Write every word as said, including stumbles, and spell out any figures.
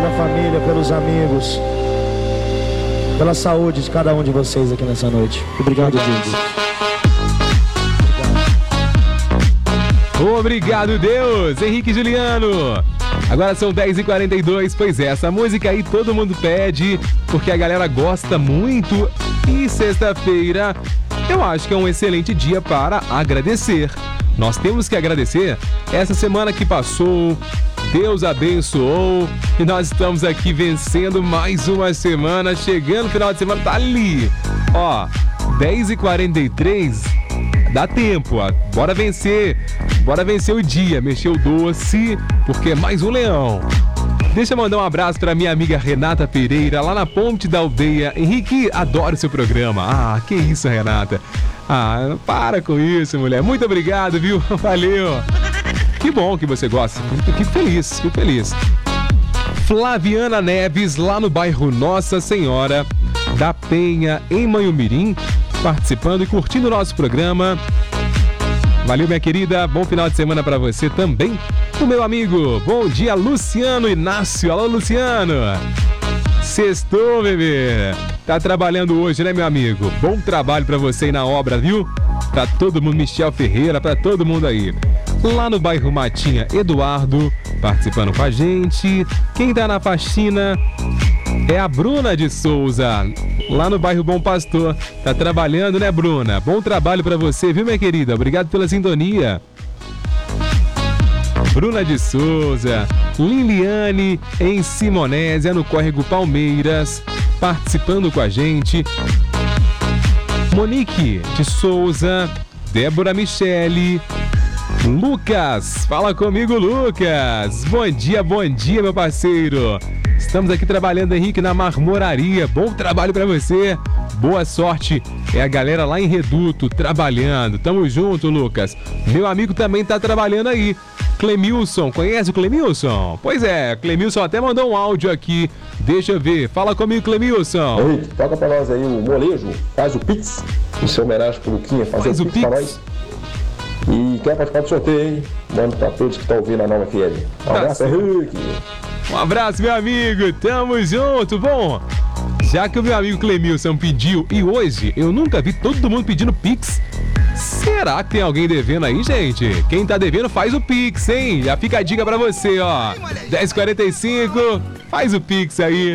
pela família, pelos amigos, pela saúde de cada um de vocês aqui nessa noite. Obrigado, Deus. Obrigado, Deus. Henrique e Juliano. Agora são dez e quarenta e dois, pois é, essa música aí todo mundo pede, porque a galera gosta muito. E sexta-feira, eu acho que é um excelente dia para agradecer. Nós temos que agradecer essa semana que passou, Deus abençoou e nós estamos aqui vencendo mais uma semana, chegando no final de semana, tá ali. Ó, dez e quarenta e três, dá tempo, ó. Bora vencer, bora vencer o dia, mexer o doce, porque é mais um leão. Deixa eu mandar um abraço para minha amiga Renata Pereira, lá na Ponte da Aldeia. Henrique, adoro seu programa. Ah, que isso, Renata. Ah, para com isso, mulher. Muito obrigado, viu? Valeu. Que bom que você gosta. Fico feliz, fico feliz. Flaviana Neves, lá no bairro Nossa Senhora da Penha, em Manhumirim, participando e curtindo o nosso programa. Valeu, minha querida. Bom final de semana para você também. O meu amigo, bom dia, Luciano Inácio. Alô, Luciano. Sextou, bebê. Tá trabalhando hoje, né, meu amigo? Bom trabalho pra você aí na obra, viu? Pra todo mundo, Michel Ferreira, pra todo mundo aí. Lá no bairro Matinha, Eduardo, participando com a gente. Quem tá na faxina é a Bruna de Souza, lá no bairro Bom Pastor. Tá trabalhando, né, Bruna? Bom trabalho pra você, viu, minha querida? Obrigado pela sintonia. Bruna de Souza, Liliane em Simonésia, no Córrego Palmeiras, participando com a gente. Monique de Souza, Débora Michele, Lucas, fala comigo, Lucas. Bom dia, bom dia, meu parceiro. Estamos aqui trabalhando, Henrique, na marmoraria. Bom trabalho pra você. Boa sorte. É a galera lá em Reduto trabalhando. Tamo junto, Lucas. Meu amigo também tá trabalhando aí. Clemilson, conhece o Clemilson? Pois é, Clemilson até mandou um áudio aqui. Deixa eu ver. Fala comigo, Clemilson. Henrique, toca pra nós aí o molejo. Faz o Pix. Em seu homenagem pro Luquinha. Faz, faz o Pix, Pix pra nós. E quer participar do sorteio, hein? Manda pra todos que estão ouvindo a Nova F M. Um abraço, Henrique. Um abraço, meu amigo. Tamo junto. Bom, já que o meu amigo Clemilson pediu, e hoje eu nunca vi todo mundo pedindo Pix, será que tem alguém devendo aí, gente? Quem tá devendo faz o Pix, hein? Já fica a dica pra você, ó. dez e quarenta e cinco, faz o Pix aí.